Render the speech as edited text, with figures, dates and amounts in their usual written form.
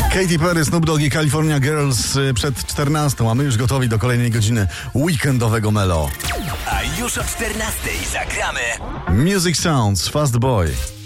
Katy Perry, Snoop Dogg i California Girls przed 14, a my już gotowi do kolejnej godziny weekendowego Melo. A już o 14 zagramy Music Sounds, Fast Boy.